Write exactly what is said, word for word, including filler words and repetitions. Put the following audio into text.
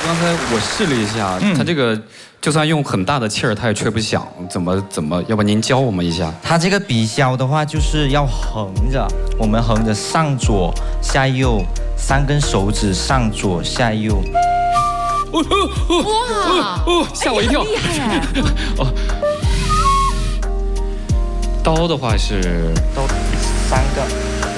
刚才我试了一下， 嗯、 它这个就算用很大的气儿，它也吹不响。怎么怎么？要不您教我们一下？ 它这个笔箫的话，就是要横着，我们横着上左下右，三根手指上左下右。 哇！哦，吓我一跳！ 厉害哎！ 哦，刀的话是刀三个。